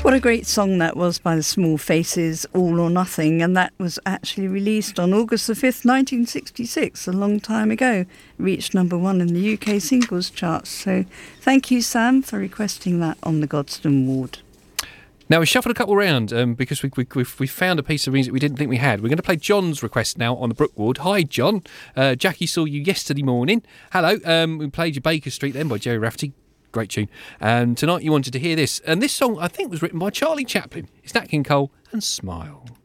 What a great song that was by the Small Faces, All or Nothing, and that was actually released on August the 5th, 1966, a long time ago. Reached number 1 in the UK singles charts. So thank you, Sam, for requesting that on the Godstone Ward. Now, we shuffled a couple round because we found a piece of music we didn't think we had. We're going to play John's request now on the Brook Ward. Hi, John. Jackie saw you yesterday morning. Hello. We played you Baker Street then by Jerry Rafferty. Great tune. And tonight you wanted to hear this. And this song, I think, was written by Charlie Chaplin. It's Nat King Cole and Smile.